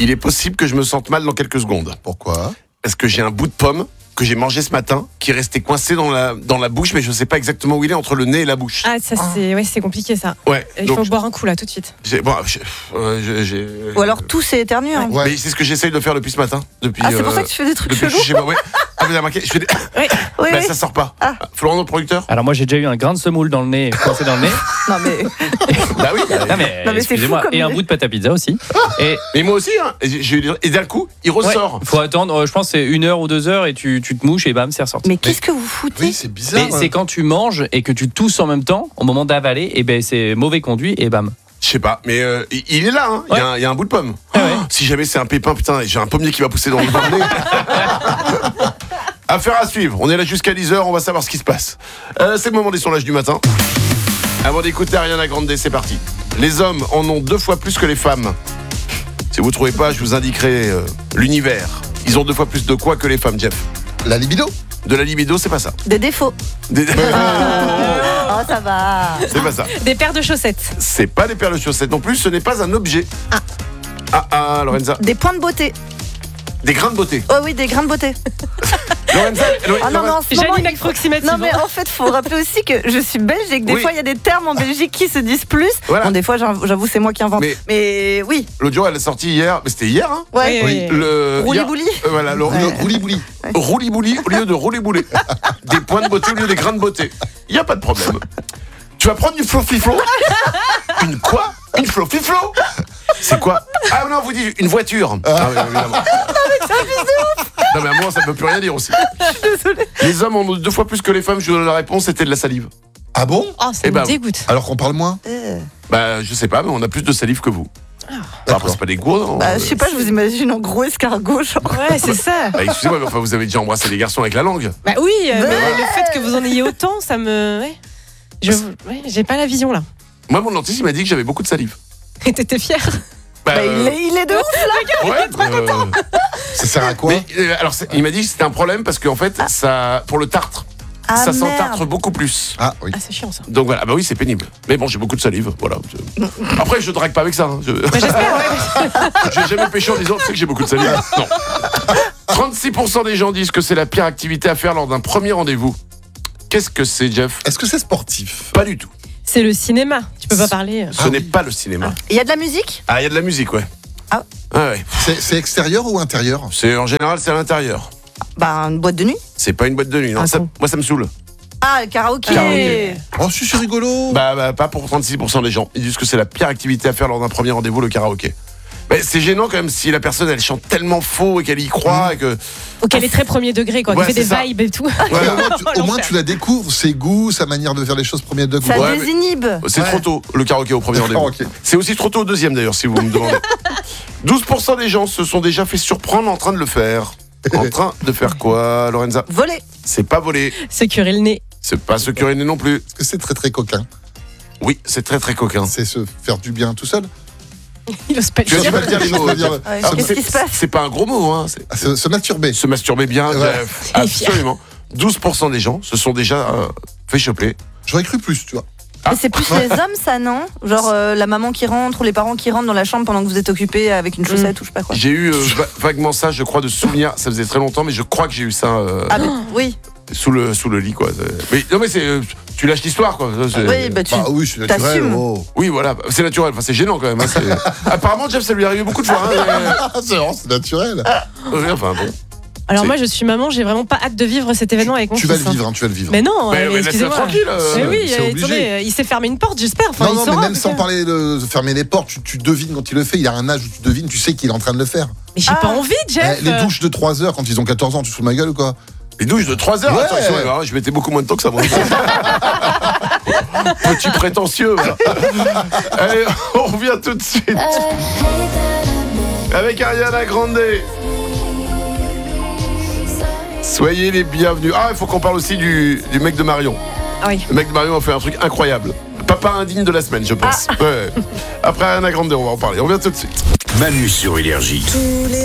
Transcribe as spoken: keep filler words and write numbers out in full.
il est possible que je me sente mal dans quelques secondes. Pourquoi ? Parce que j'ai un bout de pomme que j'ai mangé ce matin, qui est resté coincé dans la, dans la bouche, mais je ne sais pas exactement où il est, entre le nez et la bouche. Ah, ça, c'est, ouais, c'est compliqué, ça. Ouais. Il donc, faut boire un coup, là, tout de suite. j'ai, bon, j'ai, euh, j'ai, j'ai, Ou alors tous et éternuer. Hein. Ouais. Mais c'est ce que j'essaye de faire depuis ce matin. Depuis, Ah, c'est pour euh, ça que tu fais des trucs depuis que je chelous. suis chez moi, ouais. Ah, vous avez remarqué, je fais des... Oui. Oui, bah, oui. ça sort pas. Ah. Florent, notre producteur. Alors moi j'ai déjà eu un grain de semoule dans le nez, coincé dans le nez. Non mais Bah oui. bah, Non mais, Non, mais c'est excusez-moi. fou comme Et un idée. bout de pâte à pizza aussi. Et Mais moi aussi, hein. Et, j'ai eu des- et d'un coup, il ressort. faut attendre, euh, je pense que c'est une heure ou deux heures et tu, tu te mouches et bam c'est ressorti. mais qu'est-ce que vous foutez? Oui, c'est bizarre. Mais c'est quand tu manges et que tu tousses en même temps, au moment d'avaler, et ben c'est mauvais conduit et bam. Je sais pas, mais euh, il, il est là, hein. Il, y a un, il y a un bout de pomme. Ah ouais. Oh, si jamais c'est un pépin, putain, j'ai un pommier qui va pousser dans le dans le nez. Affaire à suivre. On est là jusqu'à dix heures, on va savoir ce qui se passe. Euh, c'est le moment des sondages du matin. Avant d'écouter Ariana Grande, c'est parti. Les hommes en ont deux fois plus que les femmes. Si vous ne trouvez pas, je vous indiquerai euh, l'univers. Ils ont deux fois plus de quoi que les femmes, Jeff? La libido ? De la libido, c'est pas ça. Des défauts. Des- Oh ça va. c'est pas ça. Des paires de chaussettes. C'est pas des paires de chaussettes non plus, ce n'est pas un objet. Ah. Ah, ah, Lorenza. Des points de beauté. Des grains de beauté. Oh oui, des grains de beauté. Lorenza, Lo- Ah non, mais Lorenza- en ce moment, J'anime il faut- approximativement. Non mais en fait, faut rappeler aussi que je suis belge et que des Oui. fois il y a des termes en Belgique qui se disent plus. Voilà. Bon, des fois, j'avoue, j'avoue, c'est moi qui invente. Mais- Mais, oui, L'autre jour, elle est sortie hier. Mais c'était hier, hein? ouais. Oui, oui. Le Rouli-bouli. hier- euh, Voilà, le Le rouli-bouli. rouli-bouli au lieu de rouler-boulet. Des points de beauté au lieu des grains de beauté. Il n'y a pas de problème. Tu vas prendre une flofiflo? Une quoi? Une flofiflo? C'est quoi? Ah non, vous dites une voiture. Ah oui, évidemment. Non mais à moi, ça ne peut plus rien dire aussi. Les hommes en ont deux fois plus que les femmes. Je vous donne la réponse, c'était de la salive. Ah bon ? Oh, ça Eh me ben, dégoûte. Alors qu'on parle moins ? Euh, Bah, je sais pas, mais on a plus de salive que vous. Bah, après, D'accord. c'est pas des gros, non? bah, je sais pas, je vous imagine en gros escargot, genre. Ouais, c'est ça. Bah, excusez-moi, mais enfin, vous avez déjà embrassé des garçons avec la langue. Bah oui, euh, Ouais. mais le fait que vous en ayez autant, ça me. Ouais. Je... ouais, j'ai pas la vision là. Moi, mon dentiste, il m'a dit que j'avais beaucoup de salive. Et t'étais fière? Bah, Bah, il, est, il est de ouf. ouais, euh, Ça sert à quoi ? mais, euh, alors, c'est- il m'a dit que c'était un problème parce qu'en fait, ça, pour le tartre, Ah, ça merde. s'entartre beaucoup plus. Ah oui. Ah, c'est chiant ça. Donc voilà, bah oui, c'est pénible. Mais bon, j'ai beaucoup de salive, voilà. Je- Après, je drague pas avec ça. hein. Je... Bah, j'espère, ouais. J'ai jamais péché en disant, tu sais que j'ai beaucoup de salive. Non. trente-six pour cent des gens disent que c'est la pire activité à faire lors d'un premier rendez-vous. Qu'est-ce que c'est, Jeff? Est-ce que c'est sportif ? Pas du tout. C'est le cinéma. Tu peux pas parler. Ce Ah n'est oui. pas le cinéma. Il y a de la musique? Ah, il y a de la musique, ouais. Ah. Ah ouais. C'est c'est extérieur ou intérieur ? C'est, en général, c'est à l'intérieur. Bah, une boîte de nuit. C'est pas une boîte de nuit. Non. Ah Ça- bon. moi, ça me saoule. Ah, le karaoké. Karaoké. Oh, si, c'est rigolo. Bah, bah, pas pour trente-six pour cent des gens. Ils disent que c'est la pire activité à faire lors d'un premier rendez-vous, le karaoké. Mais c'est gênant quand même si la personne elle chante tellement faux et qu'elle y croit et que. Ou qu'elle est très premier degré, quoi. Ouais, Qui fait c'est des ça. vibes et tout. Ouais, au moins, tu, au moins, L'enfer. tu la découvres, ses goûts, sa manière de faire les choses premier degré. Ça Ouais, mais- désinhibe. C'est Ouais. trop tôt, le karaoké au premier rendez-vous. Karaoké. C'est aussi trop tôt au deuxième d'ailleurs, si vous me demandez. douze pour cent des gens se sont déjà fait surprendre en train de le faire. En train de faire quoi, Lorenza? Voler. C'est pas voler. Se curer le nez. C'est pas se curer le nez non plus. Est-ce que c'est très très coquin ? Oui, c'est très très coquin. C'est se faire du bien tout seul ? Il ose pas le Tu vas dire. pas le dire les mots. Je veux dire, Ouais, Alors, Qu'est-ce c'est- qui se passe? C'est pas un gros mot, hein. C'est ah, se, se masturber. se masturber bien. Ouais. Jeff. Il est fier. Absolument. douze pour cent des gens se sont déjà euh, fait choper. J'aurais cru plus, tu vois. Mais c'est plus les hommes, ça, non? Genre euh, la maman qui rentre ou les parents qui rentrent dans la chambre pendant que vous êtes occupé avec une chaussette ou je sais pas quoi. J'ai eu euh, va- vaguement ça, je crois, de souvenir. Ça faisait très longtemps, mais je crois que j'ai eu ça euh, Ah, mais, oui. sous le sous le lit, quoi. Mais non, mais c'est euh, tu lâches l'histoire, quoi. Ça, c'est- Oui, bah tu. Bah oui, c'est naturel. t'assumes. Oh. Oui, voilà, c'est naturel. Enfin, c'est gênant quand même. hein, c'est- Apparemment, Jeff, ça lui est arrivé beaucoup de fois. hein, Ah, c'est vraiment, c'est naturel. mais- Ouais, enfin bon. Alors C'est- moi, je suis maman, j'ai vraiment pas hâte de vivre cet événement avec mon Tu fils. vas le hein. vivre, hein, tu vas le vivre. Mais non, Mais- euh, mais laisse-le excusez-moi. tranquille, euh, Mais oui, c'est euh, obligé. attendez, euh, il s'est fermé une porte, j'espère. Enfin, non, il non, saura, mais même parce sans que- parler de fermer les portes, tu, tu devines quand il le fait. Il a un âge où tu devines, tu sais qu'il est en train de le faire. Mais j'ai Ah. pas envie, Jeff. Eh, les douches de trois heures quand ils ont quatorze ans, tu te fous de ma gueule ou quoi? Les douches de trois heures, Ouais. attention, eh ben, je mettais beaucoup moins de temps que ça. moi. Petit prétentieux. va. Allez, on revient tout de suite avec Ariana Grande. Soyez les bienvenus. Ah, il faut qu'on parle aussi du, du mec de Marion. Ah oui. Le mec de Marion a fait un truc incroyable. Papa indigne de la semaine, je pense. Ouais. Après Ariana Grande, on va en parler. On revient tout de suite. Manu sur Énergie.